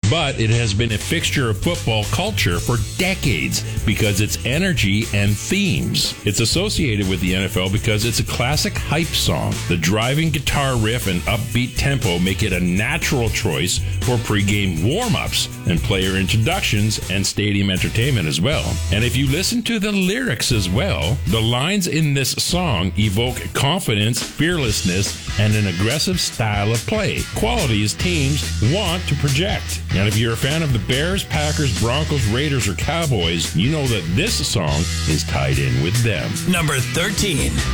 but it has been a fixture of football culture for decades because its energy and themes. It's associated with the NFL because it's a classic hype song. The driving guitar riff and upbeat tempo make it a natural choice for pregame warm-ups and player introductions and stadium entertainment as well. And if you listen to the lyrics as well, the lines in this song evoke confidence, fearlessness, and an aggressive style of play, qualities teams want to project. And if you're a fan of the Bears, Packers, Broncos, Raiders, or Cowboys, you know that this song is tied in with them. Number 13.